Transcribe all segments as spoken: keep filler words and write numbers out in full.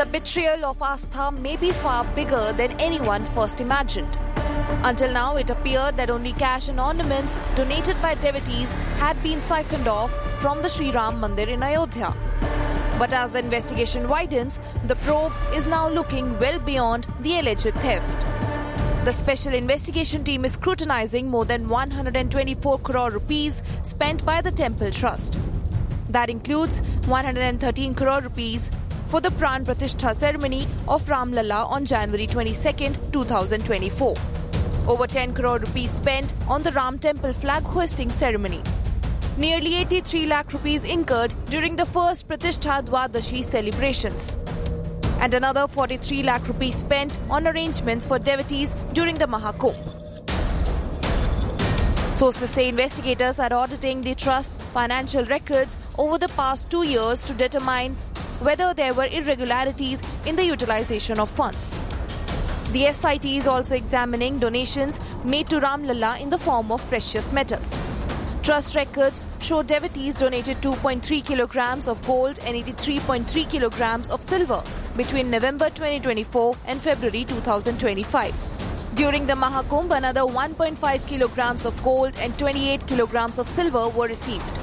betrayal of Astha may be far bigger than anyone first imagined. Until now, it appeared that only cash and ornaments donated by devotees had been siphoned off from the Sri Ram Mandir in Ayodhya. But as the investigation widens, the probe is now looking well beyond the alleged theft. The special investigation team is scrutinizing more than one hundred twenty-four crore rupees spent by the temple trust. That includes one hundred thirteen crore rupees for the Pran Pratishtha ceremony of Ram Lalla on January twenty-second, twenty twenty-four. Over ten crore rupees spent on the Ram Temple flag hoisting ceremony. Nearly eighty-three lakh rupees incurred during the first Pratishtha Dwadashi celebrations. And another forty-three lakh rupees spent on arrangements for devotees during the Mahakumbh. Sources say investigators are auditing the trust's financial records over the past two years to determine whether there were irregularities in the utilization of funds. The S I T is also examining donations made to Ram Lalla in the form of precious metals. Trust records show devotees donated two point three kilograms of gold and eighty-three point three kilograms of silver between November twenty twenty-four and February twenty twenty-five. During the Mahakumbh, another one point five kilograms of gold and twenty-eight kilograms of silver were received.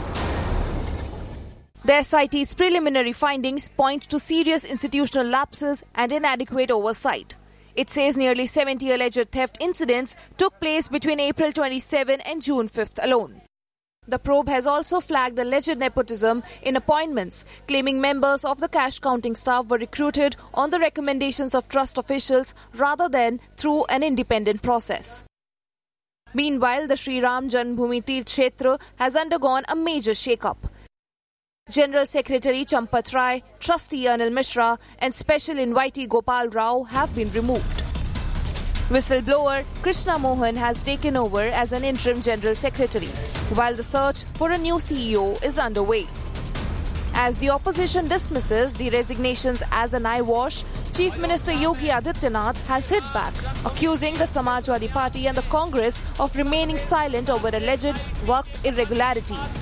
The S I T's preliminary findings point to serious institutional lapses and inadequate oversight. It says nearly seventy alleged theft incidents took place between April twenty-seventh and June fifth alone. The probe has also flagged alleged nepotism in appointments, claiming members of the cash counting staff were recruited on the recommendations of trust officials rather than through an independent process. Meanwhile, the Sri Ram Janmabhoomi Tirth Kshetra has undergone a major shake-up. General Secretary Champat Rai, Trustee Anil Mishra and Special Invitee Gopal Rao have been removed. Whistleblower Krishna Mohan has taken over as an interim General Secretary, while the search for a new C E O is underway. As the opposition dismisses the resignations as an eyewash, Chief Minister Yogi Adityanath has hit back, accusing the Samajwadi Party and the Congress of remaining silent over alleged Waqf irregularities.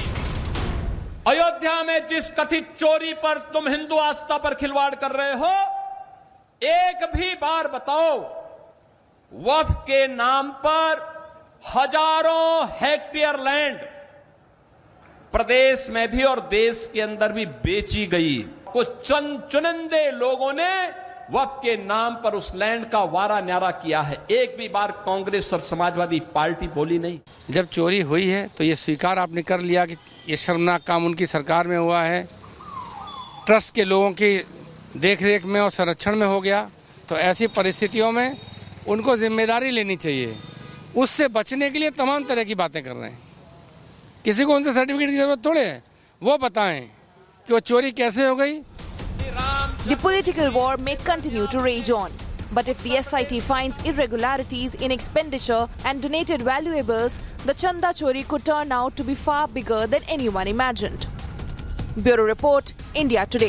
Ayodhya में जिस कथित चोरी पर तुम हिंदू आस्था पर खिलवाड़ कर रहे हो, एक भी बार बताओ वक्फ के नाम पर हजारों हेक्टेयर लैंड प्रदेश में भी और देश के अंदर भी बेची गई। कुछ चंद चुनिंदे लोगों ने वक्फ के नाम पर उस लैंड का वारा न्यारा किया है। एक भी बार कांग्रेस और समाजवादी पार्टी बोली नहीं। जब चोरी हुई है तो ये स्वीकार आपने कर लिया कि ये शर्मनाक काम उनकी सरकार में हुआ है, ट्रस्ट के लोगों की देखरेख में और संरक्षण में हो गया, तो ऐसी परिस्थितियों में उनको जिम्मेदारी लेनी चाहिए। उससे बचने के लिए तमाम तरह की बातें कर रहे हैं। किसी को उनसे सर्टिफिकेट की जरूरत थोड़े है, वो बताएं कि वो चोरी कैसे हो गई। The political war may continue to rage on, but if the S I T finds irregularities in expenditure and donated valuables, the Chanda Chori could turn out to be far bigger than anyone imagined. Bureau Report, India Today.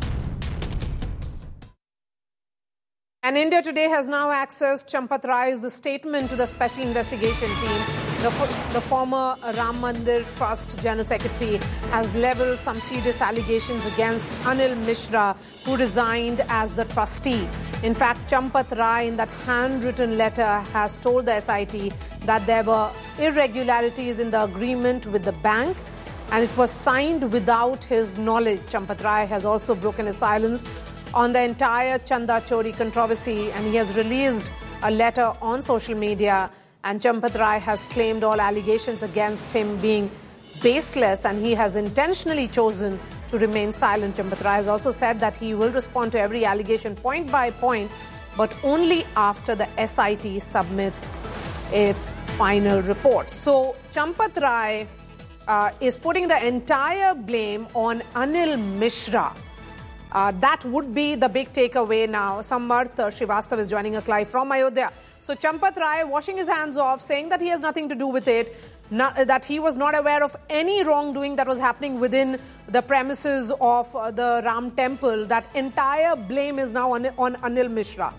And India Today has now accessed Champat Rai's statement to the Special Investigation Team. The, the former Ram Mandir Trust General Secretary has levelled some serious allegations against Anil Mishra, who resigned as the trustee. In fact, Champat Rai, in that handwritten letter, has told the S I T that there were irregularities in the agreement with the bank and it was signed without his knowledge. Champat Rai has also broken his silence on the entire Chanda Chori controversy, and he has released a letter on social media, and Champat Rai has claimed all allegations against him being baseless, and he has intentionally chosen to remain silent. Champat Rai has also said that he will respond to every allegation point by point, but only after the S I T submits its final report. So Champat Rai uh, is putting the entire blame on Anil Mishra. Uh, that would be the big takeaway now. Samarth Srivastav is joining us live from Ayodhya. So Champat Rai washing his hands off, saying that he has nothing to do with it, not, that he was not aware of any wrongdoing that was happening within the premises of uh, the Ram Temple. That entire blame is now on, on Anil Mishra.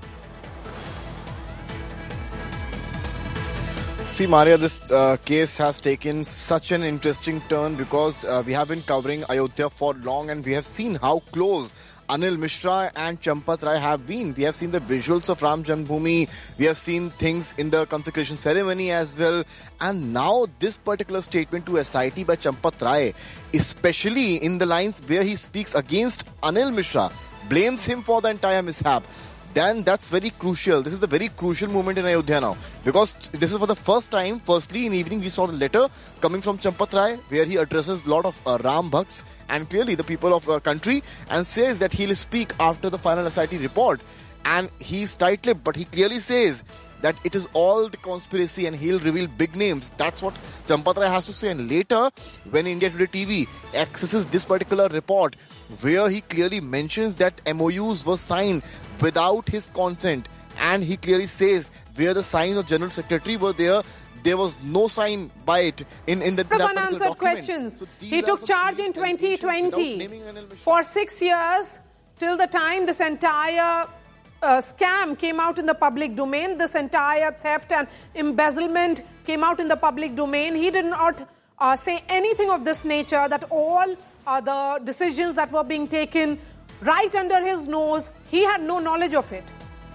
See, Maria, this uh, case has taken such an interesting turn because uh, we have been covering Ayodhya for long and we have seen how close Anil Mishra and Champat Rai have been. We have seen the visuals of Ram Janmabhoomi. We have seen things in the consecration ceremony as well. And now this particular statement to S I T by Champat Rai, especially in the lines where he speaks against Anil Mishra, blames him for the entire mishap, then that's very crucial. This is a very crucial moment in Ayodhya now, because this is for the first time. Firstly, in the evening, we saw the letter coming from Champat Rai, where he addresses a lot of uh, Ram Bhakts and clearly the people of the uh, country, and says that he'll speak after the final S I T report. And he's tight-lipped, but he clearly says that it is all the conspiracy and he'll reveal big names. That's what Champat Rai has to say. And later, when India Today T V accesses this particular report, where he clearly mentions that M O Us were signed without his consent, and he clearly says where the signs of General Secretary were there, there was no sign by it in, in the that unanswered document. questions. So he took charge in twenty twenty. For six years, till the time this entire uh, scam came out in the public domain, this entire theft and embezzlement came out in the public domain, he did not uh, say anything of this nature, that all uh, the decisions that were being taken right under his nose, he had no knowledge of it.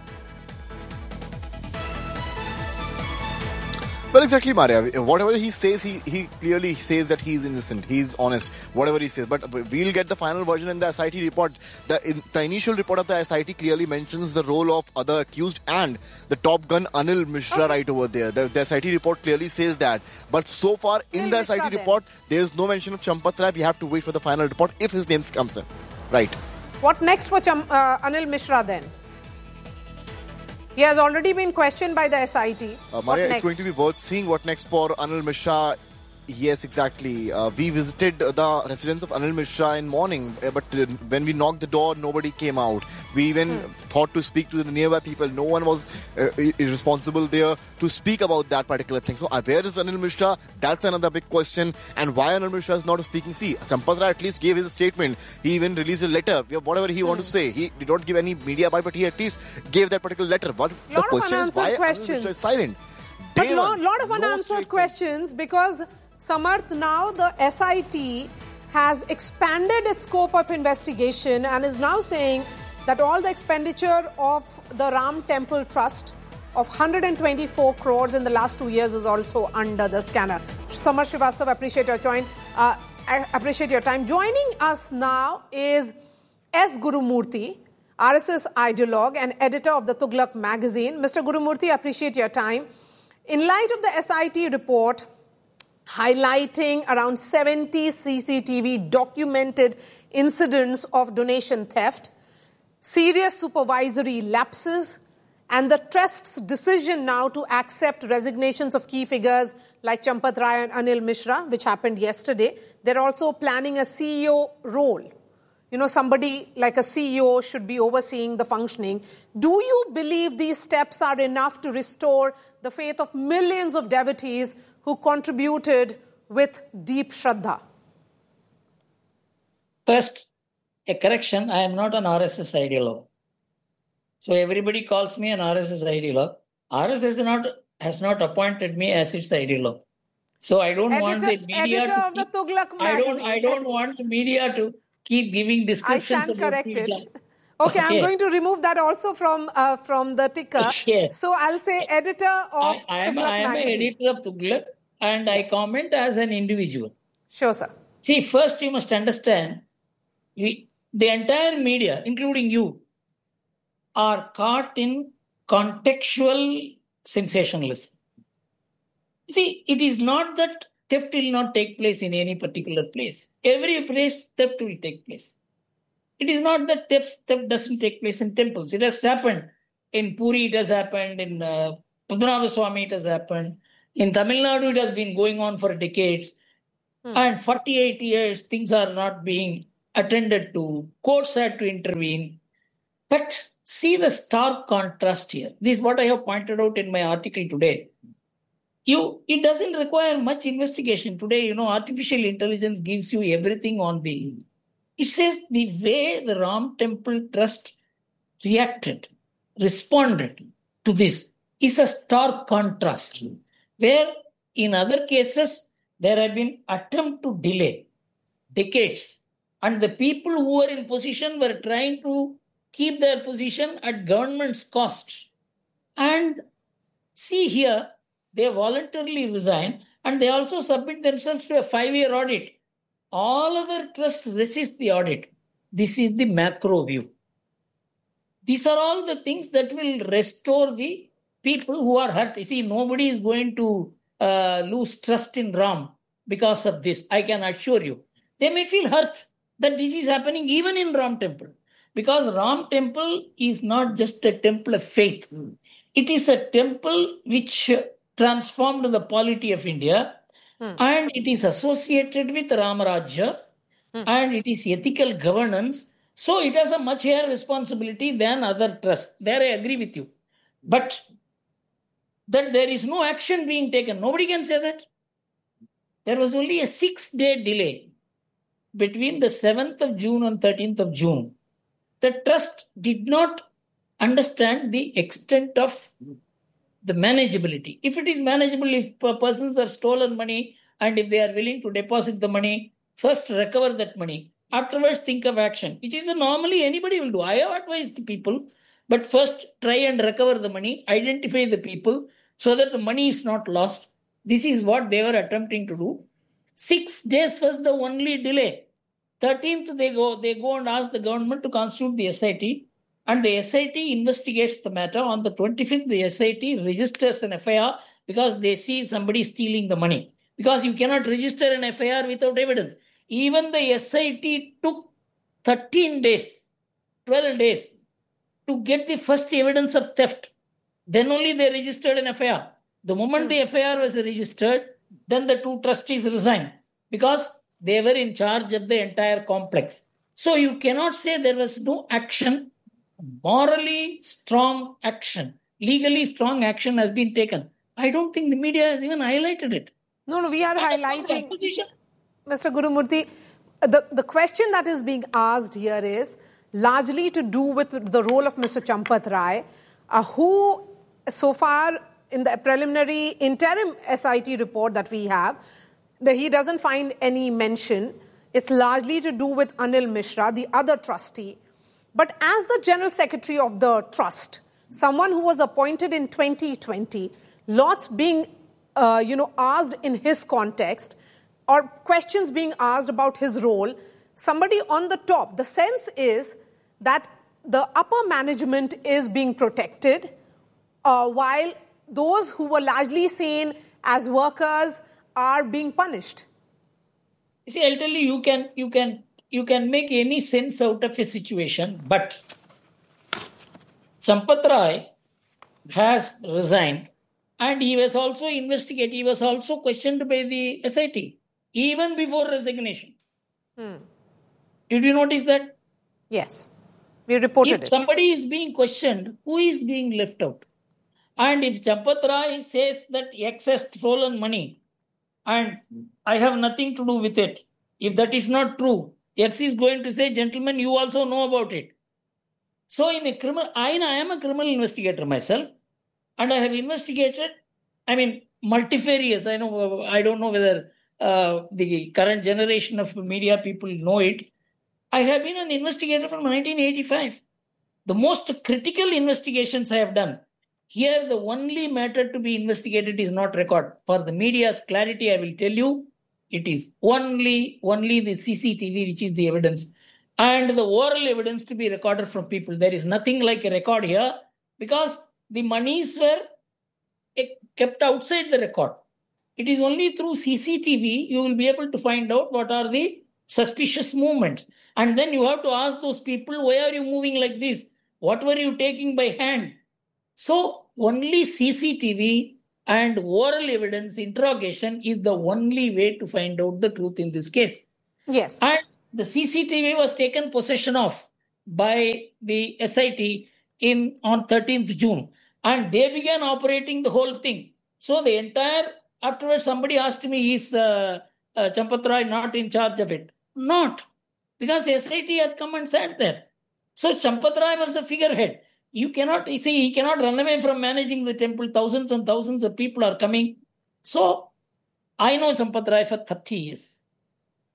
Well, exactly, Maria. Whatever he says, he, he clearly says that he's innocent. He's honest. Whatever he says. But we'll get the final version in the S I T report. The, in, the initial report of the S I T clearly mentions the role of other accused and the top gun Anil Mishra okay. right over there. The, the S I T report clearly says that. But so far, in Anil the Mishra S I T report, there is no mention of Champat Rai. We have to wait for the final report if his name comes in. Right. What next for Cham, uh, Anil Mishra then? He has already been questioned by the S I T. Uh, Maria, it's going to be worth seeing what next for Anil Mishra. Yes, exactly. Uh, we visited the residence of Anil Mishra in morning, uh, but uh, when we knocked the door, nobody came out. We even hmm. thought to speak to the nearby people. No one was uh, irresponsible there to speak about that particular thing. So, uh, where is Anil Mishra? That's another big question. And why Anil Mishra is not speaking? See, Champat Rai at least gave his statement. He even released a letter. Whatever he hmm. wanted to say, he did not give any media about, but he at least gave that particular letter. But the question is why questions. Anil Mishra is silent. But a lot, lot of unanswered no questions, because Samarth, now the S I T has expanded its scope of investigation and is now saying that all the expenditure of the Ram Temple Trust of one hundred twenty-four crores in the last two years is also under the scanner. Samar Srivastava, appreciate your join. Uh, I appreciate your time. Joining us now is S. Gurumurthy, R S S ideologue and editor of the Tughlaq magazine. Mister Gurumurthy, appreciate your time. In light of the S I T report highlighting around seventy C C T V documented incidents of donation theft, serious supervisory lapses, and the Trust's decision now to accept resignations of key figures like Champat Rai and Anil Mishra, which happened yesterday. They're also planning a C E O role. You know, somebody like a C E O should be overseeing the functioning. Do you believe these steps are enough to restore the faith of millions of devotees who contributed with deep Shraddha? First, a correction. I am not an R S S ideologue. So everybody calls me an R S S ideologue. R S S not, has not appointed me as its ideologue. So I don't editor, want the media editor to of keep, the Tughlaq I don't, magazine. I don't want the media to keep giving descriptions. I shan't correct it. Okay, okay, I'm going to remove that also from uh, from the ticker. Yes. So I'll say editor of I, I am, Tughlaq I am magazine. an editor of Tughlaq, and yes. I comment as an individual. Sure, sir. See, first you must understand, we, the entire media, including you, are caught in contextual sensationalism. See, it is not that theft will not take place in any particular place. Every place, theft will take place. It is not that theft, theft doesn't take place in temples. It has happened. In Puri, it has happened. In uh, Padmanabha Swami, it has happened. In Tamil Nadu, it has been going on for decades. Hmm. And forty-eight years, things are not being attended to. Courts had to intervene. But see the stark contrast here. This is what I have pointed out in my article today. You, it doesn't require much investigation. Today, you know, artificial intelligence gives you everything on the... It says the way the Ram Temple Trust reacted, responded to this is a stark contrast. Where in other cases, there have been attempt to delay, decades, And the people who were in position were trying to keep their position at government's cost. And see here, they voluntarily resign and they also submit themselves to a five-year audit. All other trusts resist the audit. This is the macro view. These are all the things that will restore the people who are hurt. You see, nobody is going to uh, lose trust in Ram because of this, I can assure you. They may feel hurt that this is happening even in Ram Temple. Because Ram Temple is not just a temple of faith. It is a temple which transformed the polity of India. Hmm. And it is associated with Ramarajya. Hmm. And it is ethical governance. So it has a much higher responsibility than other trusts. There I agree with you. But that there is no action being taken. Nobody can say that. There was only a six-day delay between the seventh of June and thirteenth of June. The trust did not understand the extent of the manageability. If it is manageable, if persons have stolen money and if they are willing to deposit the money, first recover that money. Afterwards, think of action, which is the normally anybody will do. I have advised people, but first try and recover the money, identify the people so that the money is not lost. This is what they were attempting to do. Six days was the only delay. thirteenth, they go, they go and ask the government to constitute the S I T, and the S I T investigates the matter. On the twenty-fifth, the S I T registers an F I R because they see somebody stealing the money. Because you cannot register an F I R without evidence. Even the S I T took thirteen days, twelve days to get the first evidence of theft. Then only they registered an F I R. The moment the F I R was registered, then the two trustees resigned because they were in charge of the entire complex. So you cannot say there was no action, morally strong action, legally strong action has been taken. I don't think the media has even highlighted it. No, no, we are highlighting, Mister Gurumurthy, the, the question that is being asked here is largely to do with the role of Mister Champat Rai, uh, who so far in the preliminary interim S I T report that we have, that he doesn't find any mention. It's largely to do with Anil Mishra, the other trustee. But as the General Secretary of the Trust, someone who was appointed in twenty twenty, lots being uh, you know, asked in his context, or questions being asked about his role, somebody on the top, the sense is that the upper management is being protected, uh, while those who were largely seen as workers are being punished. See, I'll tell you, you can, you can, you can make any sense out of a situation, but Champat Rai has resigned and he was also investigated, he was also questioned by the S I T, even before resignation. Hmm. Did you notice that? Yes, we reported if it. If somebody is being questioned, who is being left out? And if Champat Rai says that X has stolen money and I have nothing to do with it, if that is not true, X is going to say, gentlemen, you also know about it. So in a criminal, I, I am a criminal investigator myself, and I have investigated, I mean, multifarious. I know, I don't know whether uh, the current generation of media people know it. I have been an investigator from nineteen eighty-five. The most critical investigations I have done. Here, the only matter to be investigated is not record. For the media's clarity, I will tell you, it is only, only the C C T V, which is the evidence, and the oral evidence to be recorded from people. There is nothing like a record here because the monies were kept outside the record. It is only through C C T V you will be able to find out what are the suspicious movements. And then you have to ask those people, why are you moving like this? What were you taking by hand? So only C C T V and oral evidence interrogation is the only way to find out the truth in this case. Yes. And the C C T V was taken possession of by the S I T in on thirteenth June. And they began operating the whole thing. So the entire, afterwards somebody asked me, is uh, uh, Champat Rai not in charge of it? Not. Because S I T has come and sat there. So Champat Rai was the figurehead. You cannot, you see, he cannot run away from managing the temple. Thousands and thousands of people are coming. So I know Champat Rai for thirty years.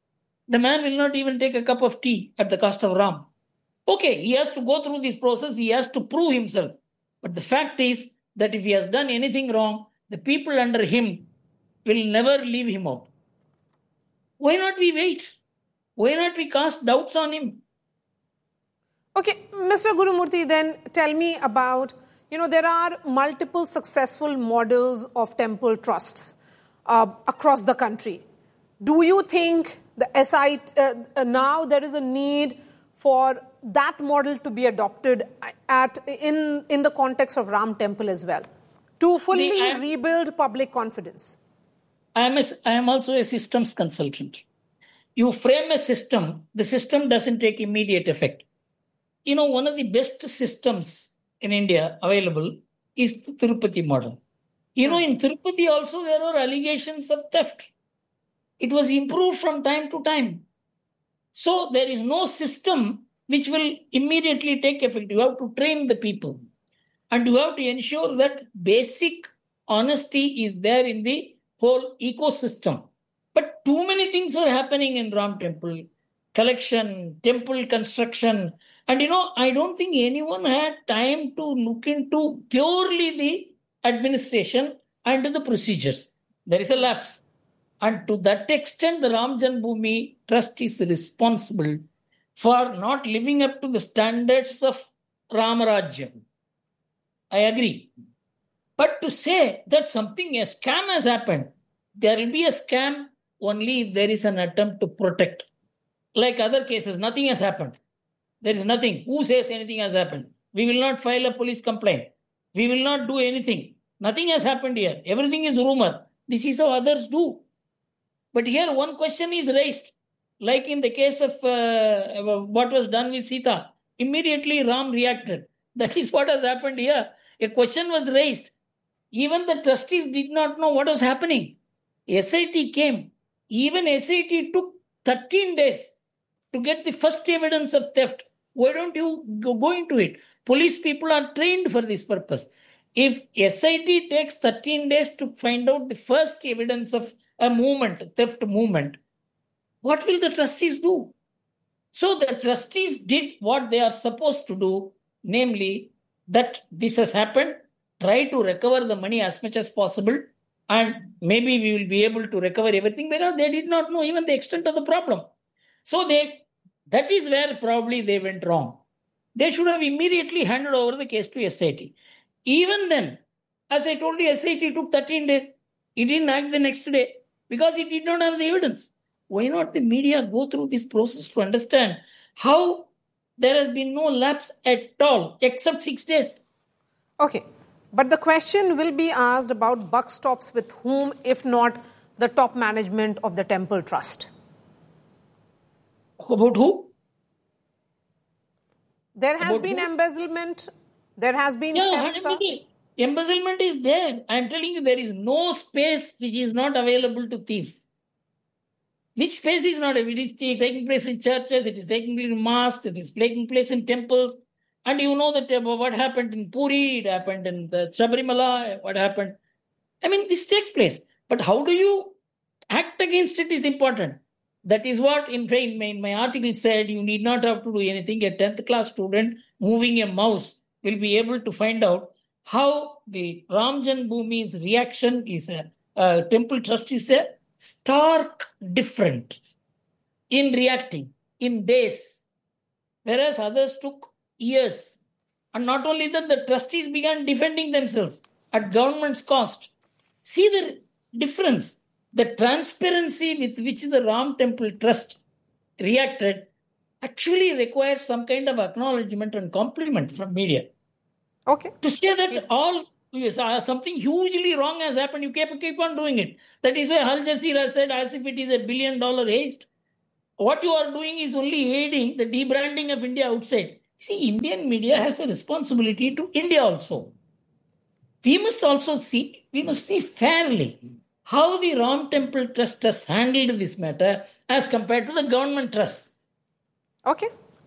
The man will not even take a cup of tea at the cost of Ram. Okay, he has to go through this process. He has to prove himself. But the fact is that if he has done anything wrong, the people under him will never leave him out. Why not we wait? Why not we cast doubts on him? Okay, Mister Gurumurthy, then tell me about, you know, there are multiple successful models of temple trusts uh, across the country. Do you think the S I T, uh, uh, now there is a need for that model to be adopted at in, in the context of Ram Temple as well, to fully See, rebuild public confidence? I am, a, I am also a systems consultant. You frame a system, the system doesn't take immediate effect. You know, one of the best systems in India available is the Tirupati model. You know, in Tirupati also there were allegations of theft. It was improved from time to time. So there is no system which will immediately take effect. You have to train the people. And you have to ensure that basic honesty is there in the whole ecosystem. But too many things were happening in Ram Temple. Collection, temple construction. And, you know, I don't think anyone had time to look into purely the administration and the procedures. There is a lapse. And to that extent, the Ram Janmabhoomi Trust is responsible for not living up to the standards of Ramarajyam. I agree. But to say that something, a scam has happened, there will be a scam only if there is an attempt to protect. Like other cases, nothing has happened. There is nothing. Who says anything has happened? We will not file a police complaint. We will not do anything. Nothing has happened here. Everything is rumor. This is how others do. But here one question is raised. Like in the case of uh, what was done with Sita, immediately Ram reacted. That is what has happened here. A question was raised. Even the trustees did not know what was happening. S I T came. Even S I T took thirteen days to get the first evidence of theft. Why don't you go into it? Police people are trained for this purpose. If S I T takes thirteen days to find out the first evidence of a movement, theft movement, what will the trustees do? So the trustees did what they are supposed to do, namely that this has happened, try to recover the money as much as possible, and maybe we will be able to recover everything, but they did not know even the extent of the problem. So they, that is where probably they went wrong. They should have immediately handed over the case to S I T. Even then, as I told you, S I T took thirteen days. It didn't act the next day because it did not have the evidence. Why not the media go through this process to understand how there has been no lapse at all, except six days? Okay. But the question will be asked about buck stops with whom, if not the top management of the Temple Trust. About who? There has About been who? embezzlement. There has been Yeah, theft. embezzlement. Embezzlement is there. I am telling you, there is no space which is not available to thieves. Which space is not? It is taking place in churches, it is taking place in mosques, it is taking place in temples. And you know that what happened in Puri, it happened in the Sabarimala, what happened. I mean, this takes place. But how do you act against it is important. That is what in my, in my article said, you need not have to do anything. A tenth class student moving a mouse will be able to find out how the Ram Janmabhoomi's reaction is a uh, temple trust is a stark different in reacting in days, whereas others took years. And not only that, the trustees began defending themselves at government's cost. See the difference. The transparency with which the Ram Temple Trust reacted actually requires some kind of acknowledgement and compliment from media. Okay. To say that all yes, uh, something hugely wrong has happened, you keep, keep on doing it. That is why Al Jazeera said as if it is a billion dollar heist. What you are doing is only aiding the debranding of India outside. See, Indian media has a responsibility to India also. We must also see, we must see fairly how the Ram Temple Trust has handled this matter as compared to the government trust. Okay.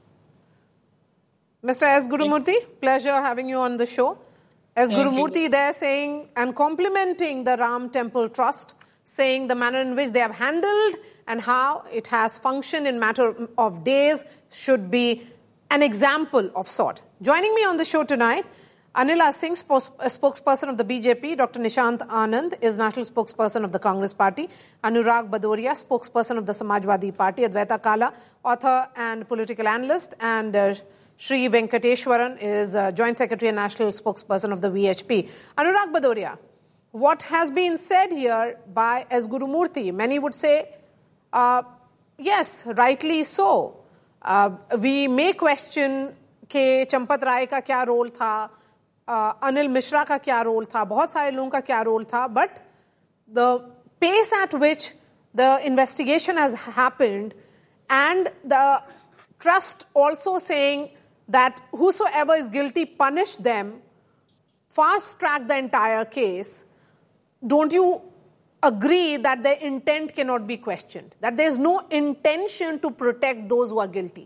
Mister S. Gurumurthy, pleasure having you on the show. S. Thank Gurumurthy you. there saying and complimenting the Ram Temple Trust saying the manner in which they have handled and how it has functioned in matter of days should be an example of sort. Joining me on the show tonight, Anila Singh, spokesperson of the B J P, Doctor Nishant Anand is national spokesperson of the Congress Party, Anurag Badoria, spokesperson of the Samajwadi Party, Advaita Kala, author and political analyst, and uh, Sri Venkateshwaran is uh, joint secretary and national spokesperson of the V H P. Anurag Badoria, what has been said here by S. Gurumurthy, many would say, uh, yes, rightly so. Uh, we may question कि चंपत राय का क्या role था, uh, Anil Mishra का क्या role था, बहुत सारे लोगों का क्या रोल था, but the pace at which the investigation has happened and the trust also saying that whosoever is guilty, punish them, fast track the entire case, don't you agree that their intent cannot be questioned, that there is no intention to protect those who are guilty?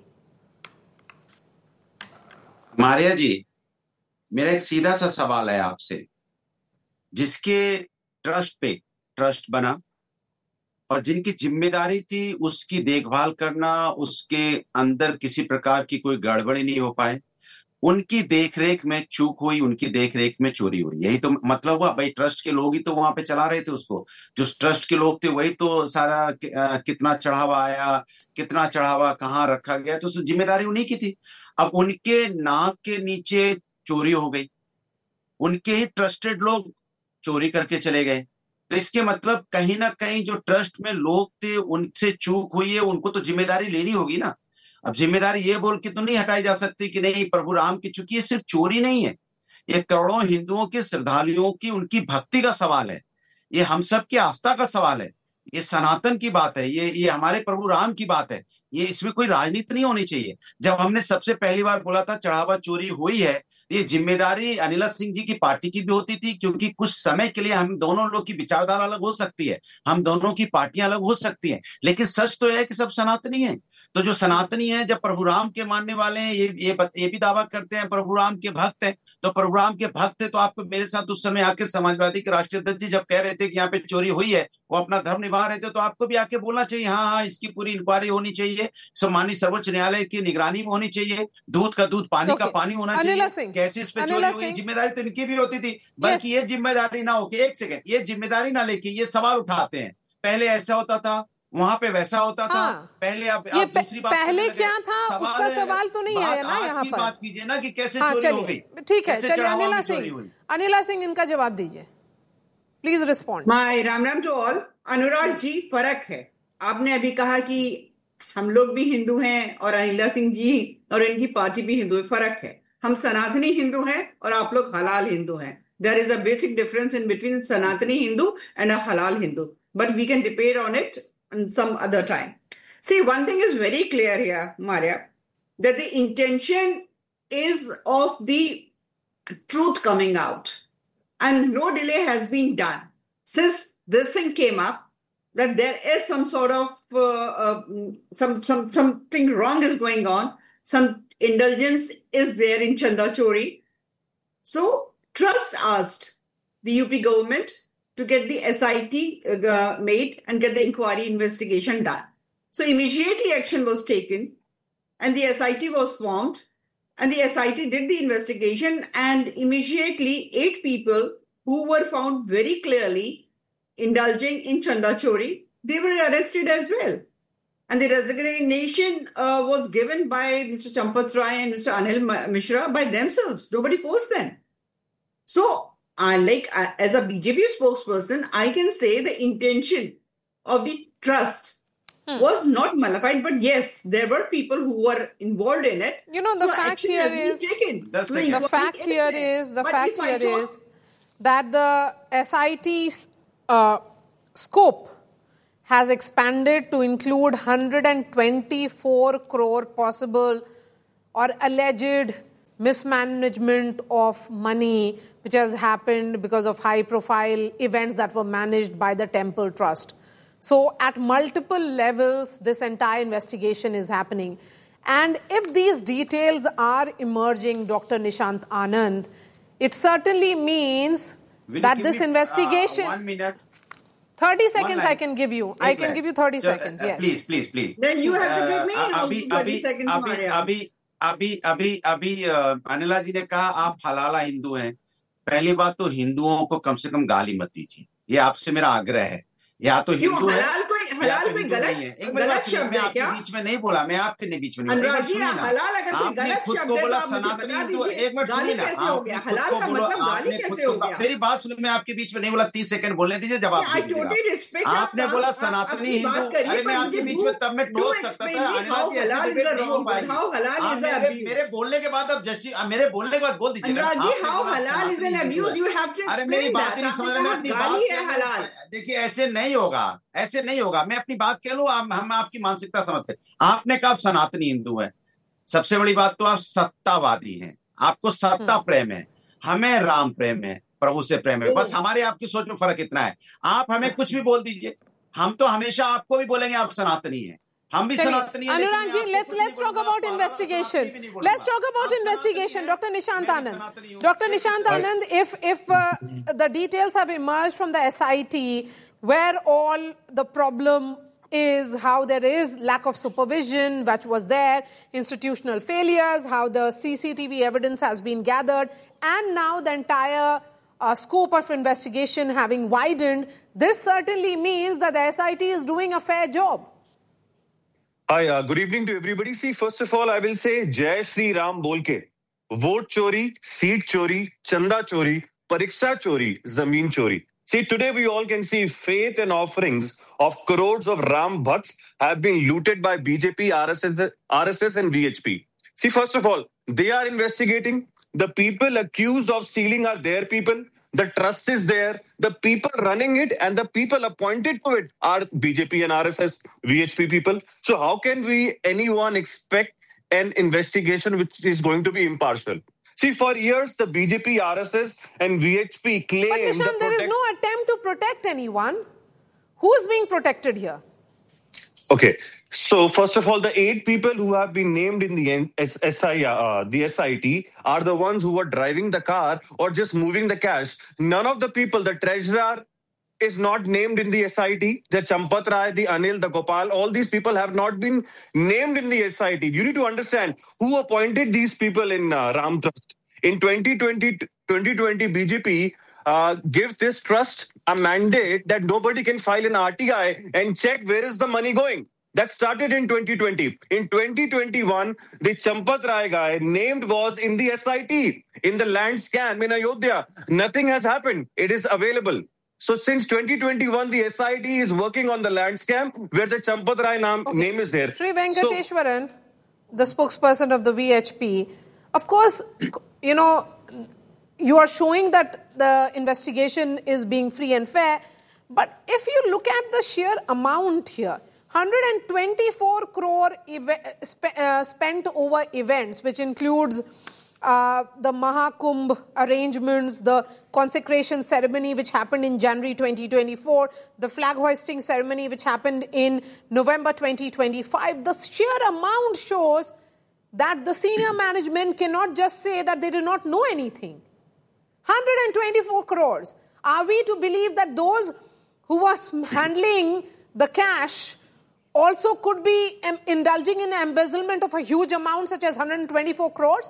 Maria जी, मेरा एक सीधा सा सवाल है आपसे, जिसके trust पे trust बना और जिनकी जिम्मेदारी थी उसकी देखभाल करना, उसके अंदर किसी प्रकार की कोई गड़बड़ी नहीं हो पाए, उनकी देखरेख में चूक हुई, उनकी देखरेख में चोरी हुई, यही तो मतलब हुआ। भाई ट्रस्ट के लोग ही तो वहां पे चला रहे थे उसको, जो ट्रस्ट के लोग थे वही तो सारा आ, कितना चढ़ावा आया, कितना चढ़ावा कहाँ रखा गया, तो जिम्मेदारी उन्हीं की थी। अब उनके नाक के नीचे चोरी हो गई, उनके ही ट्रस्टेड लोग चोरी करके चले गए, तो इसके मतलब कहीं ना कहीं जो ट्रस्ट में लोग थे उनसे चूक हुई है, उनको तो जिम्मेदारी लेनी होगी ना। अब जिम्मेदारी ये बोल के तो नहीं हटाई जा सकती कि नहीं प्रभु राम की, चूंकि ये सिर्फ चोरी नहीं है, ये करोड़ों हिंदुओं के श्रद्धालुओं की उनकी भक्ति का सवाल है, ये हम सब की आस्था का सवाल है, ये सनातन की बात है, ये ये हमारे प्रभु राम की बात है, ये इसमें कोई राजनीति नहीं होनी चाहिए। जब हमने सबसे पहली बार बोला था चढ़ावा चोरी हुई है, ये जिम्मेदारी अनिल सिंह जी की पार्टी की भी होती थी, क्योंकि कुछ समय के लिए हम दोनों लोग की विचारधारा अलग हो सकती है, हम दोनों की पार्टियां अलग हो सकती हैं, लेकिन सच तो है कि सब सनातनी हैं। तो जो सनातनी है, जब प्रभु राम के मानने वाले हैं, ये ये, ये भी दावा करते हैं प्रभु राम के भक्त हैं, तो प्रभु राम के भक्त है तो आपको मेरे साथ उस समय आके समाजवादी के राष्ट्रीय अध्यक्ष जी जब कह रहे थे कि यहाँ पे चोरी हुई है, वो अपना धर्म निभा रहे थे, तो आपको भी आके बोलना चाहिए हाँ हाँ इसकी पूरी इंक्वायरी होनी चाहिए, सम्मानित सर्वोच्च न्यायालय की निगरानी में होनी चाहिए, दूध का दूध पानी का पानी होना चाहिए, कैसे इस पे चोरी हुई, जिम्मेदारी तो इनकी भी होती थी। बल्कि ये जिम्मेदारी ना होके, एक सेकंड, ये जिम्मेदारी ना लेके ये सवाल उठाते हैं, पहले ऐसा होता था, वहां पे वैसा होता था, पहले आप, आप दूसरी बात पहले क्या था उसका सवाल तो नहीं आया ना यहाँ पर। बात कीजिए ना कि कैसे चोरी हो गई। ठीक है, चलिए अनिला सिंह, अनिला सिंह इनका जवाब दीजिए, please respond. My Ram Ram to all. Anurag ji, फर्क है, आपने अभी कहा कि हम लोग भी हिंदू हैं और अनिला सिंह जी और इनकी पार्टी भी हिंदू है, फर्क है, हम सनातनी हिंदू हैं और आप लोग हलाल हिंदू हैं। There is a basic difference in between सनातनी हिंदू एंड अ हलाल Hindu, but we can debate on it on some other time. See, one thing is very clear here, Maria, that the intention is of the truth coming out, and no delay has been done since this thing came up, that there is some sort of uh, uh, some some something wrong is going on, some indulgence is there in Chanda Chori. So trust asked the U P government to get the S I T uh, made and get the inquiry investigation done. So immediately action was taken and the S I T was formed and the S I T did the investigation, and immediately eight people who were found very clearly indulging in Chanda Chori, they were arrested as well. And the resignation uh, was given by Mister Champat Rai and Mister Anil Mishra by themselves. Nobody forced them. So, I like uh, as a B J P spokesperson, I can say the intention of the trust hmm. was not nullified, but yes, there were people who were involved in it. You know, the so fact here is the, the fact here is the but fact here talk, is that the S I T's uh, scope has expanded to include one hundred twenty-four crore possible or alleged mismanagement of money which has happened because of high-profile events that were managed by the Temple Trust. So at multiple levels, this entire investigation is happening. And if these details are emerging, Doctor Nishant Anand, it certainly means Will that this me, investigation... Uh, one minute. thirty seconds I can give you. I can give you thirty seconds, yes. Please, please, please. Then you have to give me uh, also अभी, thirty अभी, seconds, अभी, Maria. अभी, अभी, अभी, अभी अनिला जी ने कहा आप हलाला हिंदू हैं। पहली बात तो हिंदुओं को कम से कम गाली मत दीजिए, ये आपसे मेरा आग्रह है। या तो हिंदू है या तो हिंदू नहीं है। एक गलत शब्द मैं आपके बीच में नहीं बोला, मैं आपके बीच में नहीं बोला। आपने खुद को बोला सनातनी हिंदू। एक मिनट सुनिए ना, आपने खुद को बोला, आपने खुद को, मेरी बात सुनो, मैं आपके बीच में नहीं बोला। तीस सेकंड बोलने दीजिए, जवाब दीजिए। आपने बोला सनातनी हिंदू, अरे मैं आपके बीच में तब मैं टोक सकता था। अनिला जी ऐसे डिबेट नहीं हो पाएगी। मेरे बोलने के बाद अब जस्टिस, मेरे बोलने के बाद बोल दीजिए। अरे मेरी बात नहीं समझ रहे, मैं अपनी बात, देखिए ऐसे नहीं होगा, ऐसे नहीं होगा। मैं अपनी बात कह लूं, हम आपकी मानसिकता समझते हैं। आपने कहा सनातनी हिंदू है, सबसे बड़ी बात तो आप सत्तावादी हैं, आपको सत्ता प्रेम है, हमें राम प्रेम है, प्रभु से प्रेम है। बस हमारे आपकी सोच में फर्क इतना है। आप हमें कुछ भी बोल दीजिए, हम तो हमेशा आपको भी बोलेंगे आप सनातनी हैं, हम भी सनातनी हैं। Anurag ji, let's let's talk about investigation. Let's talk about investigation. Doctor Nishant Anand. Doctor Nishant Anand, if if uh, the details have emerged from the S I T, where all the problem is, how there is lack of supervision, which was there, institutional failures, how the C C T V evidence has been gathered, and now the entire uh, scope of investigation having widened, this certainly means that the S I T is doing a fair job. Hi, uh, good evening to everybody. See, first of all, I will say Jai Shri Ram bolke. Vote chori, seat chori, chanda chori, pariksha chori, zameen chori. See, today we all can see faith and offerings of crores of Ram Bhakts have been looted by B J P, R S S, R S S and V H P. See, first of all, they are investigating. The people accused of stealing are their people. The trust is there. The people running it and the people appointed to it are B J P and R S S, V H P people. So how can we, anyone, expect an investigation which is going to be impartial? See, for years, the B J P, R S S and V H P claim... But Nishant, the there is no attempt to protect anyone. Who is being protected here? Okay. So, first of all, the eight people who have been named in the S I, uh, the S I T are the ones who were driving the car or just moving the cash. None of the people, the treasurer is not named in the S I T. The Champat Rai, the Anil, the Gopal, all these people have not been named in the S I T. You need to understand who appointed these people in uh, Ram Trust. In twenty twenty, twenty twenty, B J P uh, give this trust a mandate that nobody can file an R T I and check where is the money going. That started in twenty twenty. In twenty twenty-one, the Champat Rai guy named was in the S I T, in the land scam in Ayodhya. Nothing has happened. It is available. So since twenty twenty-one, the S I T is working on the land scam where the Champat Rai naam, okay. name is there. Sri Venkateshwaran, so, the spokesperson of the V H P, of course, you know, you are showing that the investigation is being free and fair. But if you look at the sheer amount here, one hundred twenty-four crore ev- sp- uh, spent over events, which includes uh, the Mahakumbh arrangements, the consecration ceremony which happened in January twenty twenty-four, the flag hoisting ceremony which happened in November twenty twenty-five. The sheer amount shows that the senior management cannot just say that they do not know anything. one hundred twenty-four crores. Are we to believe that those who were handling the cash also could be um, indulging in embezzlement of a huge amount such as one hundred twenty-four crores?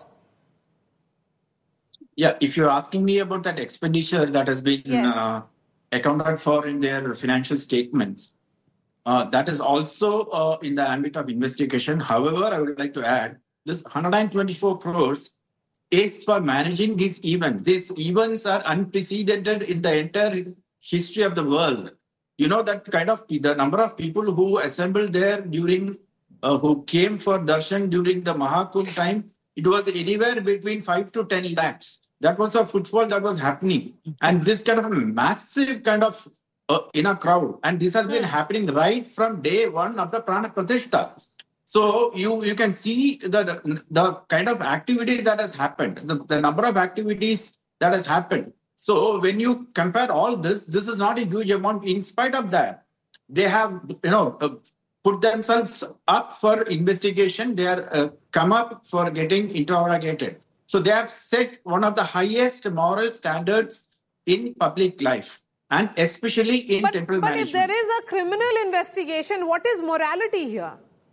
Yeah, if you're asking me about that expenditure that has been yes. uh, accounted for in their financial statements, uh, that is also uh, in the ambit of investigation. However, I would like to add, this one hundred twenty-four crores is for managing these events. These events are unprecedented in the entire history of the world. You know, that kind of, the number of people who assembled there during, uh, who came for darshan during the Mahakumbh time, it was anywhere between five to ten lakhs. That was the footfall that was happening. And this kind of a massive kind of uh, in a crowd. And this has been happening right from day one of the Prana Pratishta. So you, you can see the, the, the kind of activities that has happened, the, the number of activities that has happened. So when you compare all this, this is not a huge amount. In spite of that, they have, you know, uh, put themselves up for investigation. They are uh, come up for getting interrogated. So they have set one of the highest moral standards in public life. and especially in but, temple but management. But if there is a criminal investigation, what is morality here?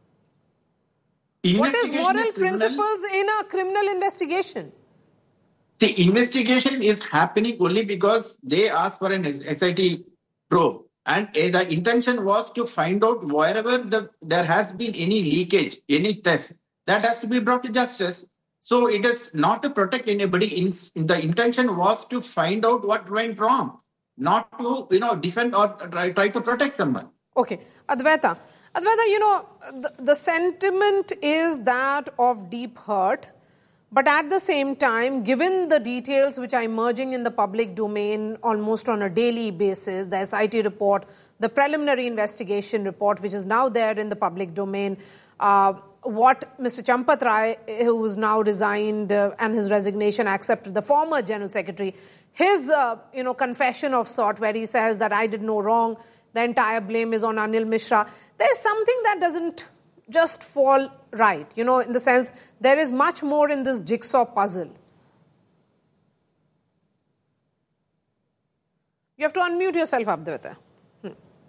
What is moral is principles in a criminal investigation? See, investigation is happening only because they asked for an S I T probe. And uh, the intention was to find out wherever the, there has been any leakage, any theft, that has to be brought to justice. So it is not to protect anybody. In, the intention was to find out what went wrong, not to, you know, defend or try, try to protect someone. Okay. Advaita. Advaita, you know, the, the sentiment is that of deep hurt. But at the same time, given the details which are emerging in the public domain almost on a daily basis, the S I T report, the preliminary investigation report, which is now there in the public domain, uh, what Mister Champath Rai, who is now resigned uh, and his resignation accepted, the former General Secretary, his uh, you know confession of sort where he says that I did no wrong, the entire blame is on Anil Mishra. There's something that doesn't just fall right, you know, in the sense there is much more in this jigsaw puzzle. You have to unmute yourself, Advaita. Hmm.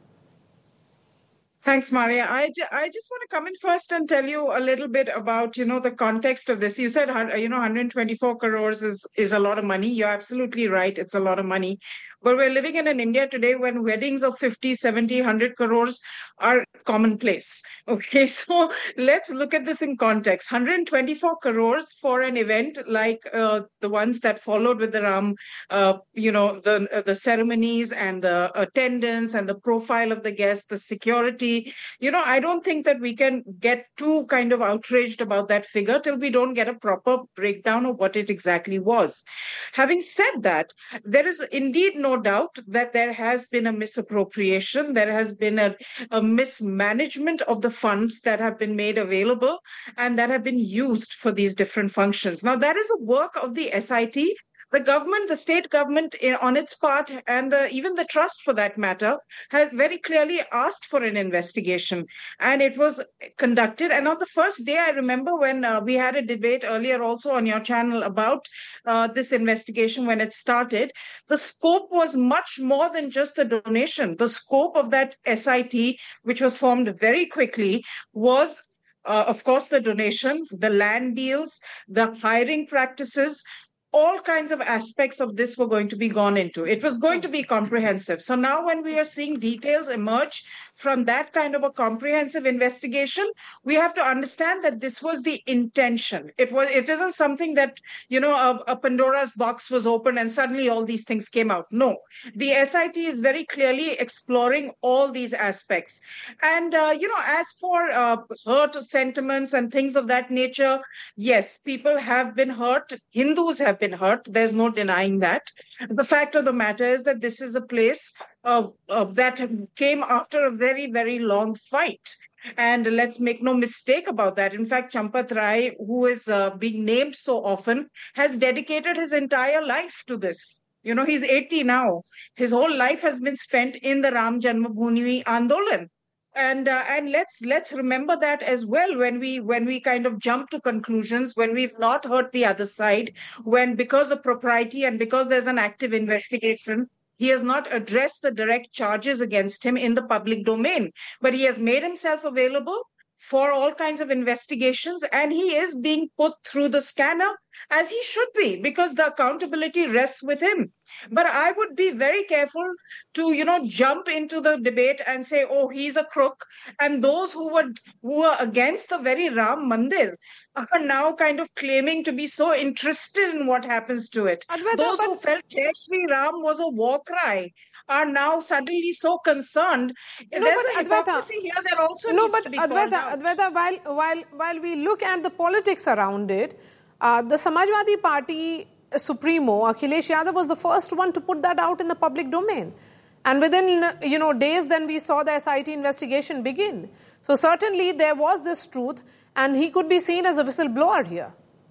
Thanks, Maria. I, ju- I just want to come in first and tell you a little bit about, you know, the context of this. You said, you know, one hundred twenty-four crores is, is a lot of money. You're absolutely right. It's a lot of money. But we're living in an India today when weddings of fifty, seventy, one hundred crores are commonplace. Okay, so let's look at this in context. one hundred twenty-four crores for an event like uh, the ones that followed with the Ram, uh, you know, the, uh, the ceremonies and the attendance and the profile of the guests, the security. You know, I don't think that we can get too kind of outraged about that figure till we don't get a proper breakdown of what it exactly was. Having said that, there is indeed no doubt that there has been a misappropriation, there has been a, a mismanagement of the funds that have been made available and that have been used for these different functions. Now, that is a work of the S I T. The government, the state government on its part, and the, even the trust for that matter, has very clearly asked for an investigation. And it was conducted. And on the first day, I remember when uh, we had a debate earlier also on your channel about uh, this investigation when it started, the scope was much more than just the donation. The scope of that S I T, which was formed very quickly, was uh, of course, the donation, the land deals, the hiring practices. All kinds of aspects of this were going to be gone into. It was going to be comprehensive. So now when we are seeing details emerge from that kind of a comprehensive investigation, we have to understand that this was the intention. It was. It isn't something that, you know, a, a Pandora's box was opened and suddenly all these things came out. No, the S I T is very clearly exploring all these aspects. And, uh, you know, as for uh, hurt sentiments and things of that nature, yes, people have been hurt. Hindus have been hurt. There's no denying that. The fact of the matter is that this is a place uh, uh, that came after a very, very long fight. And let's make no mistake about that. In fact, Champath Rai, who is uh, being named so often, has dedicated his entire life to this. You know, he's eighty now. His whole life has been spent in the Ram Janmabhoomi Andolan. And uh, and let's let's remember that as well when we when we kind of jump to conclusions, when we've not heard the other side, when because of propriety and because there's an active investigation, he has not addressed the direct charges against him in the public domain, but he has made himself available for all kinds of investigations, and he is being put through the scanner as he should be, because the accountability rests with him. But I would be very careful to, you know, jump into the debate and say, oh, he's a crook. And those who were who were against the very Ram Mandir are now kind of claiming to be so interested in what happens to it. Advaita, those but... who felt Jai Shri Ram was a war cry are now suddenly so concerned. No, There's but an Advaita, hypocrisy here that also no, needs but to be Advaita, called out. Advaita, while, while, while we look at the politics around it, uh, the Samajwadi Party Supremo, Akhilesh Yadav, was the first one to put that out in the public domain. And within, you know, days, then we saw the S I T investigation begin. So certainly there was this truth, and he could be seen as a whistleblower here.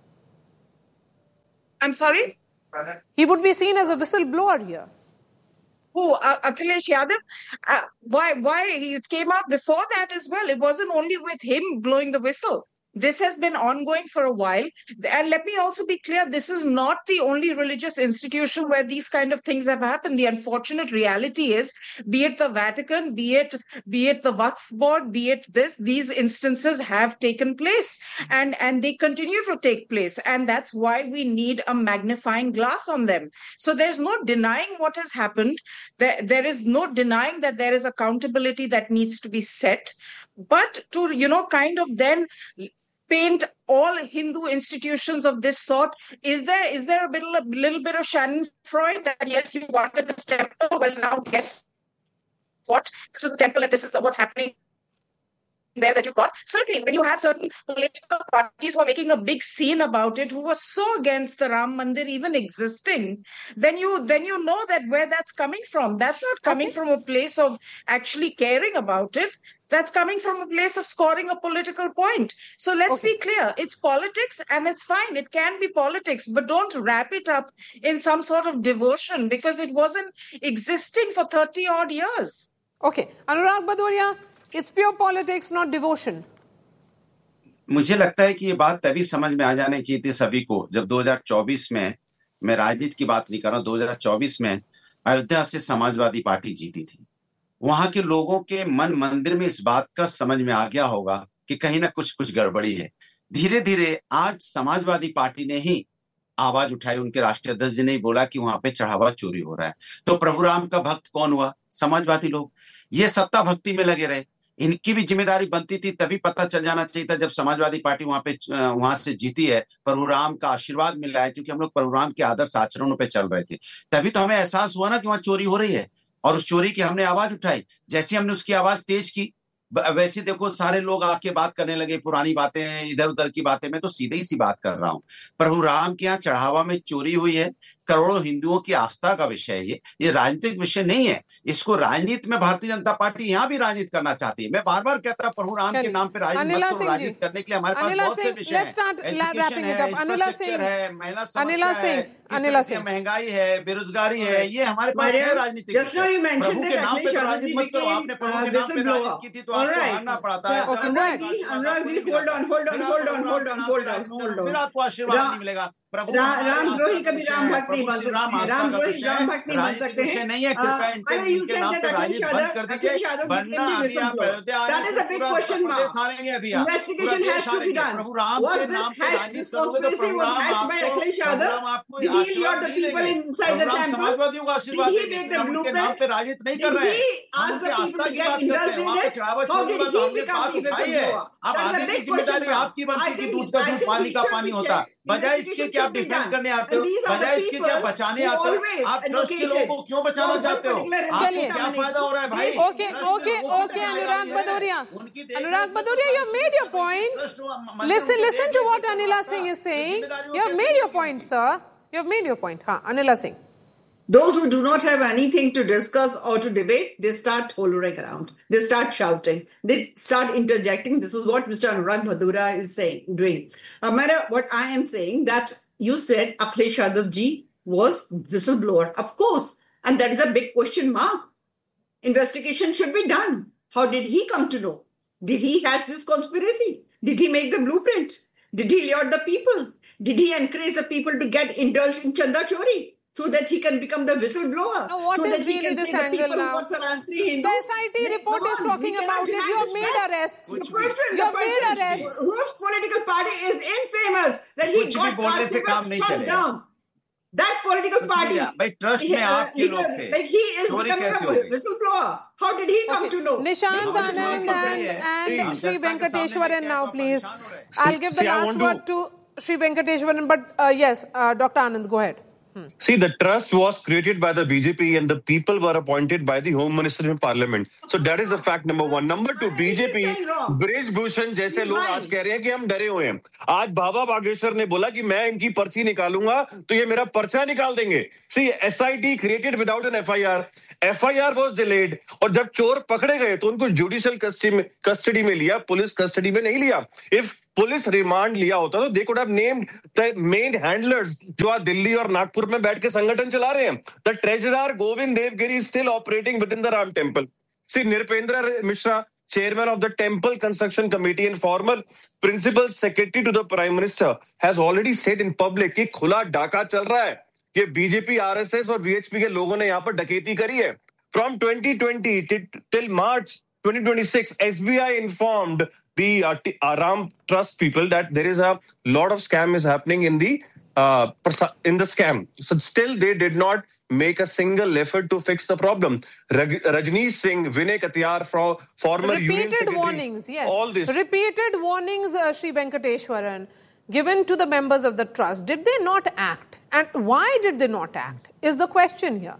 I'm sorry? He would be seen as a whistleblower here. Who, uh, Akhilesh Yadav? Uh, why, why? He came out before that as well. It wasn't only with him blowing the whistle. This has been ongoing for a while. And let me also be clear, this is not the only religious institution where these kind of things have happened. The unfortunate reality is, be it the Vatican, be it be it the Waqf board, be it this, these instances have taken place and, and they continue to take place. And that's why we need a magnifying glass on them. So there's no denying what has happened. There, there is no denying that there is accountability that needs to be set. But to, you know, kind of then paint all Hindu institutions of this sort, is there is there a little, a little bit of Schadenfreude that, yes, you wanted this temple, well, now guess what? This is the temple and this is the, what's happening there that you've got. Certainly, when you have certain political parties who are making a big scene about it, who were so against the Ram Mandir even existing, then you then you know that where that's coming from. That's not coming Okay. from a place of actually caring about it. That's coming from a place of scoring a political point. So let's Okay. be clear. It's politics and it's fine. It can be politics, but don't wrap it up in some sort of devotion because it wasn't existing for thirty odd years. Okay. Anurag Bhadoria, it's pure politics, not devotion. मुझे लगता है कि ये बात तभी समझ में आ जानी चाहिए थी सभी को जब दो हज़ार चौबीस में, मैं राजनीति की बात नहीं कर रहा हूं, दो हज़ार चौबीस में अयोध्या से समाजवादी पार्टी जीती थी। वहां के लोगों के मन मंदिर में इस बात का समझ में आ गया होगा कि कहीं ना कुछ कुछ गड़बड़ी है। धीरे धीरे आज समाजवादी पार्टी ने ही आवाज उठाई, उनके राष्ट्रीय अध्यक्ष जी ने ही बोला कि वहां पे चढ़ावा चोरी हो रहा है। तो प्रभु राम का भक्त कौन हुआ? समाजवादी लोग। ये सत्ता भक्ति में लगे रहे। इनकी भी जिम्मेदारी बनती थी, तभी पता चल जाना चाहिए था जब समाजवादी पार्टी वहां पे वहां से जीती है, प्रभु राम का आशीर्वाद मिल रहा है, क्योंकि हम लोग प्रभु राम के आदर्श आचरणों पे चल रहे थे। तभी तो हमें एहसास हुआ ना कि वहां चोरी हो रही है और उस चोरी की हमने आवाज उठाई। जैसे हमने उसकी आवाज तेज की, वैसे देखो सारे लोग आके बात करने लगे, पुरानी बातें, इधर उधर की बातें। मैं तो सीधे ही सी बात कर रहा हूं, प्रभु राम के यहाँ चढ़ावा में चोरी हुई है। करोड़ों हिंदुओं की आस्था का विषय है ये ये राजनीतिक विषय नहीं है। इसको राजनीति में भारतीय जनता पार्टी यहाँ भी राजनीति करना चाहती है। मैं बार बार कहता हूँ प्रभु राम के नाम पे राजनीति मत करो। राजनीति करने के लिए हमारे पास बहुत से विषय हैं। एजुकेशन है, इंफ्रास्ट्रक्चर है, महिला समस्या है, किस तरह महंगाई है, बेरोजगारी है, ये हमारे पास है राजनीतिक विषय। प्रभु के नाम पे तो राजनीति मत करो। आपने प्रभु के नाम पे राजनीति की थी तो आपको हारना पड़ता है। Anurag ji, hold on hold on hold on hold on hold on hold on फिर आपको आशीर्वाद नहीं मिलेगा। रामद्रोही कभी राम भक्त नहीं बन सकते। रामद्रोही राम भक्त नहीं बन सकते हैं। नहीं है, कृपया इनके इनके नाम पे राजनीति बंद कर दीजिए। वरना आगे आप अयोध्या आने सारेंगे अभी आप। Investigation has to be done. प्रभु राम के नाम पे राजनीति करोगे तो प्रभु राम आपको आशीर्वाद नहीं देंगे। प्रभु राम समाजवादियों का आशीर्वाद देंगे। हम उनके नाम पे राजनीति नहीं कर रहे हैं, हम उनके आस्था की बात करते हैं। वहां पे चढ़ावा चोरी हुआ तो हमने बात उठाई है। अब आगे की जिम्मेदारी आपकी बनती कि दूध का दूध पानी का पानी होता। बजाय इसके कि आप डिफेंड करने आते हो, बजाय इसके कि आप बचाने आते हो, आप ट्रस्ट के लोगों को क्यों बचाना चाहते हो? आपको क्या फायदा हो रहा है भाई? Okay, okay, okay, Anurag Bhadoria. Anurag Bhadoria, you have made your point. Listen, listen to what Anila Singh is saying. You have made your point, sir. You have made your point. Huh, Anila Singh. Those who do not have anything to discuss or to debate, they start hollering around. They start shouting. They start interjecting. This is what Mister Anurag Bhadoria is saying, doing. Uh, Mara, what I am saying, that you said Akhilesh Yadav ji was whistleblower. Of course. And that is a big question mark. Investigation should be done. How did he come to know? Did he hatch this conspiracy? Did he make the blueprint? Did he lure the people? Did he encourage the people to get indulged in Chanda Chori? So that he can become the whistleblower. Now, what so is that he really can this say the angle people now? who are Saranthri Hindus. The S I T report Come is on, talking we cannot about it. deny You have this made fact. arrests. The person, You the have made person arrests. whose political party is infamous, that he कुछ भी got बोलने से काम Kasibas नहीं shut चलेगा। down. That political कुछ party. नहीं, भाई ट्रस्ट में uh, आपके leader, लोग थे। like he is चोरी becoming कैसे a हो गई? whistleblower. How did he come Okay. to know? Nishant Because Anand it's not and, and See, Sri जनता के सामने Venkateshwaran लेके now, आप please. परेशान हो रहे हैं। I'll give the See, I last want word to Sri Venkateshwaran, but uh, yes, uh, Doctor Anand, go ahead. Hmm. See, the trust was created by the B J P and the people were appointed by the Home Minister in Parliament. So that is the fact number one. Number two, B J P, bridge Bhushan जैसे लोग आज कह रहे हैं कि हम डरे हुए हैं। आज बाबा बागेश्वर ने बोला कि मैं इनकी पर्ची निकालूंगा तो ये मेरा पर्चा निकाल देंगे। See, S I T created without an F I R. F I R was delayed. और जब चोर पकड़े गए तो उनको जुडिशियल कस्टडी में कस्टडी में लिया, पुलिस कस्टडी में नहीं लिया। इफ पुलिस रिमांड लिया होता तो they could have named the main handlers जो आज दिल्ली और नागपुर में बैठ के संगठन चला रहे हैं। The treasurer Govind Devgiri still operating with in the Ram temple. C, Nripendra Mishra chairman of the Temple Construction Committee and former principal secretary to the Prime Minister, has already said in public कि खुला डाका चल रहा है, कि बीजेपी, आरएसएस और वीएचपी के लोगों ने यहाँ पर डकैती करी है. From twenty twenty t- till March twenty twenty-six, S B I informed the uh, T- uh, Ram Trust people that there is a lot of scam is happening in the uh, in the scam. So still they did not make a single effort to fix the problem. Raj- Rajneesh Singh, Vinay Katiyar, from former Union Repeated Secretary, warnings, yes. all this. Repeated warnings, uh, Sri Venkateshwaran, given to the members of the trust. Did they not act? And why did they not act? Is the question here.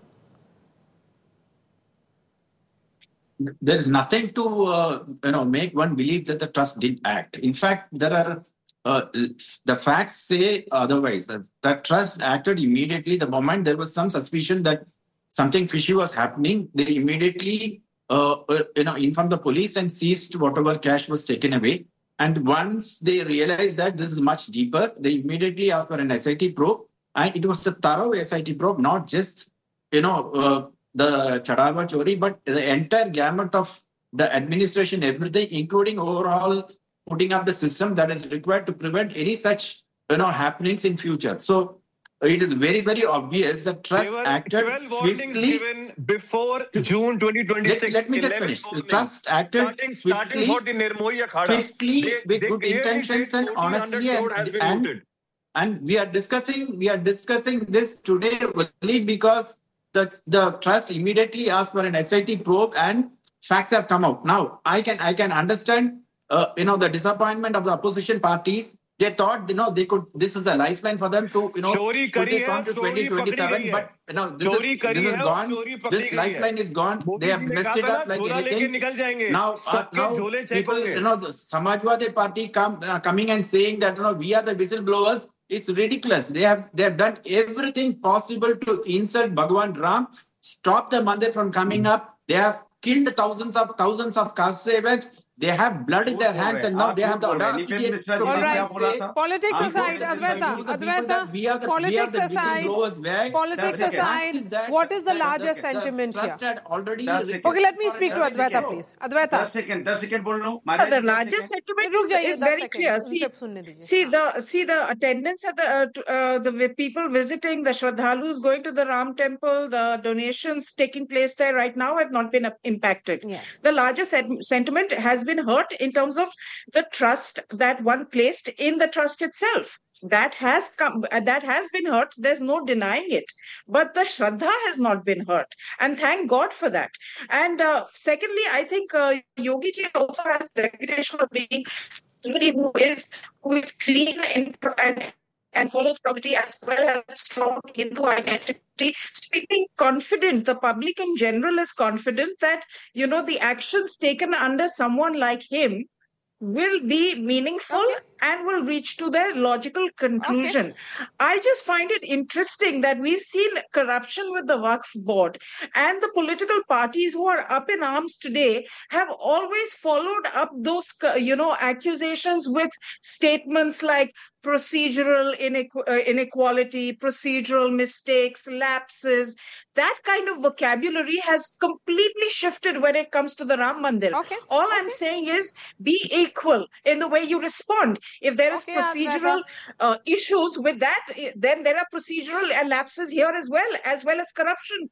There is nothing to uh, you know make one believe that the trust did act. In fact, there are uh, the facts say otherwise. The, the trust acted immediately the moment there was some suspicion that something fishy was happening. They immediately uh, you know informed the police and seized whatever cash was taken away. And once they realized that this is much deeper, they immediately asked for an S I T probe, and it was a thorough S I T probe, not just you know. Uh, the Chadawa Chori, but the entire gamut of the administration, everything, including overall putting up the system that is required to prevent any such, you know, happenings in future. So it is very, very obvious that trust acted twelve warnings swiftly. given before June twenty twenty-six. Let, let me just finish. The trust acted starting, swiftly, starting for the Nirmohi Akhada. swiftly They, with they good intentions and honestly, and, and, and we are discussing, we are discussing this today only because The, the trust immediately asked for an S I T probe and facts have come out. Now, I can I can understand, uh, you know, the disappointment of the opposition parties. They thought, you know, they could, this is a lifeline for them to, you know, put it on to twenty twenty-seven. But, you know, this is, this is gone. This lifeline is gone. They have messed it up like anything. Now, uh, now people, you know, the Samajwadi Party come, uh, coming and saying that, you know, we are the whistleblowers. It's ridiculous. They have they have done everything possible to insult Bhagwan Ram, stop the mandir from coming up. They have killed thousands of thousands of caste sevaks. They have blood in their hands, and now they have the audacity. All right. Politics aside, Advaita, Advaita, politics aside, politics aside, what is the larger sentiment here? Already okay, let me speak to Advaita, please. Advaita. ten second, ten second bol raha hu. The larger sentiment is, is very clear. See, see the see the attendance at the uh, to, uh, the people visiting, the Shraddhalus going to the Ram temple, the donations taking place there right now have not been impacted. Yeah. The larger se- sentiment has been hurt in terms of the trust that one placed in the trust itself. That has come, that has been hurt. There's no denying it. But the Shraddha has not been hurt, and thank God for that. And uh, secondly, I think uh, Yogi ji also has the reputation of being somebody who is who is clean and and, and follows probity as well as a strong Hindu identity. Speaking confident, the public in general is confident that, you know, the actions taken under someone like him will be meaningful okay. and will reach to their logical conclusion. Okay. I just find it interesting that we've seen corruption with the Waqf board, and the political parties who are up in arms today have always followed up those, you know, accusations with statements like procedural inequ- inequality, procedural mistakes, lapses. That kind of vocabulary has completely shifted when it comes to the Ram Mandir. Okay. All okay. I'm saying is be equal in the way you respond. If there is okay, procedural uh, issues with that, then there are procedural lapses here as well, as well as corruption.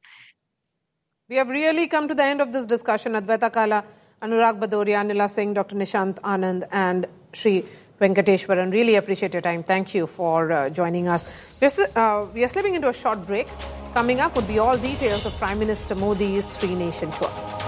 We have really come to the end of this discussion. Advaita Kala, Anurag Bhadoria, Anila Singh, Doctor Nishant Anand, and Sri Venkateshwaran. Really appreciate your time. Thank you for uh, joining us. We're, uh, we are slipping into a short break. Coming up would be all details of Prime Minister Modi's three-nation tour.